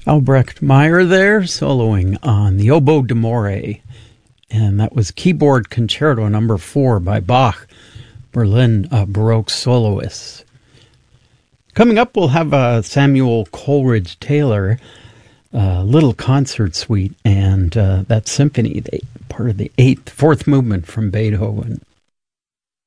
Albrecht Meyer there, soloing on the Oboe d'Amore. And that was Keyboard Concerto No. 4 by Bach, Berlin Baroque soloists. Coming up, we'll have Samuel Coleridge Taylor, Little Concert Suite, and that symphony, part of the fourth movement from Beethoven.